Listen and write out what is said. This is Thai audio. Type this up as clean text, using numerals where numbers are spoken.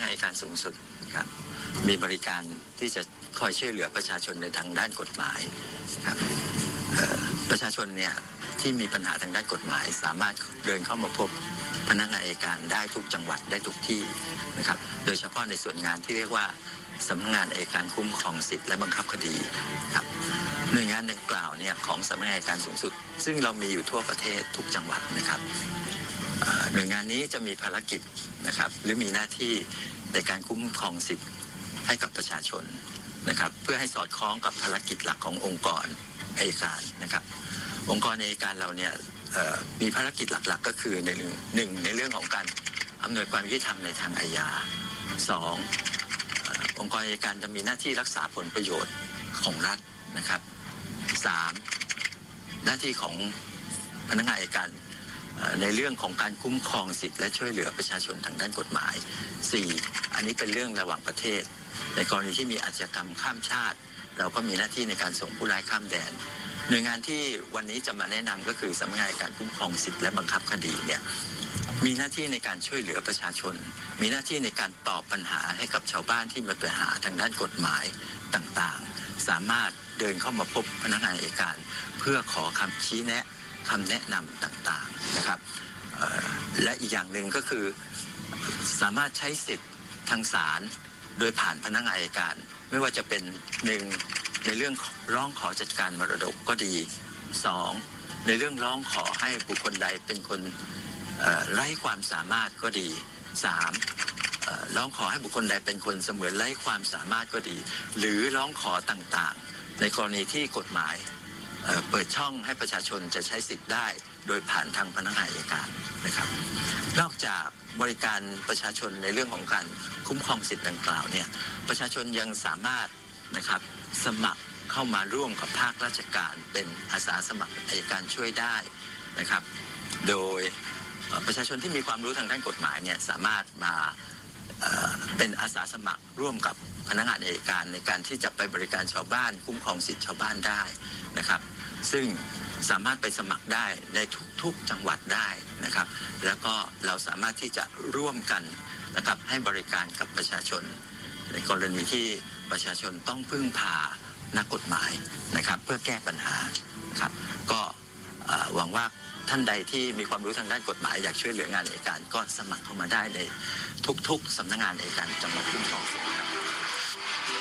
อัยการสูงสุดครับมีบริการที่จะคอยช่วยเหลือประชาชนในทางด้านกฎหมายครับประชาชนเนี่ยที่มีปัญหาทางด้านกฎหมายสามารถเดินเข้ามาพบพนักงานอัยการได้ทุกจังหวัดได้ทุกที่นะครับโดยเฉพาะในส่วนงานที่เรียกว่าสำนักงานอัยการคุ้มครองสิทธิและบังคับคดีครับหน่วยงานดังกล่าวเนี่ยของสำนักงานอัยการสูงสุดซึ่งเรามีอยู่ทั่วประเทศทุกจังหวัดนะครับหน่วยงานนี้จะมีภารกิจนะครับหรือมีหน้าที่ในการคุ้มครองสิทธิให้กับประชาชนนะครับเพื่อให้สอดคล้องกับภารกิจหลักขององค์กรอัยการนะครับองค์กรอัยการเราเนี่ยมีภารกิจหลักๆก็คือในเรื่องของการอำนวยความยุติธรรมในทางอาญา2องค์กรอัยการจะมีหน้าที่รักษาผลประโยชน์ของรัฐนะครับ3หน้าที่ของพนักงานอัยการในเรื่องของการคุ้มครองสิทธิและช่วยเหลือประชาชนทางด้านกฎหมาย4อันนี้เป็นเรื่องระหว่างประเทศในกรณีที่มีอาชญากรรมข้ามชาติเราก็มีหน้าที่ในการส่งผู้ร้ายข้ามแดนหน่วยงานที่วันนี้จะมาแนะนำก็คือสำนักงานการคุ้มครองสิทธิและบังคับคดีเนี่ยมีหน้าที่ในการช่วยเหลือประชาชนมีหน้าที่ในการตอบปัญหาให้กับชาวบ้านที่มีปัญหาทางด้านกฎหมายต่างๆสามารถเดินเข้ามาพบพนักงานอัยการเพื่อขอคำชี้แนะคำแนะนำต่างๆนะครับและอีกอย่างหนึ่งก็คือสามารถใช้สิทธิ์ทางศาลโดยผ่านพนักงานอัยการไม่ว่าจะเป็นในเรื่องร้องขอจัดการมรดกก็ดี2ในเรื่องร้องขอให้บุคคลใดเป็นคนไร้ความสามารถก็ดี3ร้องขอให้บุคคลใดเป็นคนเสมือนไร้ความสามารถก็ดีหรือร้องขอต่างๆในกรณีที่กฎหมายเปิดช่องให้ประชาชนจะใช้สิทธิ์ได้โดยผ่านทางพนักงานอัยการนะครับนอกจากบริการประชาชนในเรื่องของการคุ้มครองสิทธิ์ดังกล่าวเนี่ยประชาชนยังสามารถนะครับสมัครเข้ามาร่วมกับภาคราชการเป็นอาสาสมัครอัยการช่วยได้นะครับโดยประชาชนที่มีความรู้ทางด้านกฎหมายเนี่ยสามารถมาเป็นอาสาสมัครร่วมกับพนักงานอัยการในการที่จะไปบริการชาวบ้านคุ้มครองสิทธิชาวบ้านได้นะครับซึ่งสามารถไปสมัครได้ในทุกจังหวัดได้นะครับแล้วก็เราสามารถที่จะร่วมกันนะครับให้บริการกับประชาชนในกรณีที่ประชาชนต้องพึ่งพานักกฎหมายนะครับเพื่อแก้ปัญหาครับก็หวังว่าท่านใดที่มีความรู้ทางด้านกฎหมายอยากช่วยเหลืองานอัยการก็สมัครเข้ามาได้ในทุกๆสำนักงานอัยการจังหวัดชุมพร